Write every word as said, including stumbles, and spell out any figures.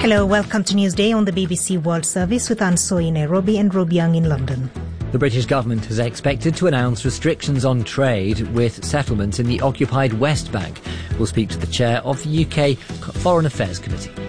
Hello, welcome to Newsday on the B B C World Service with Ansoy in Nairobi and Rob Young in London. The British government is expected to announce restrictions on trade with settlements in the occupied West Bank. We'll speak to the chair of the U K Foreign Affairs Committee.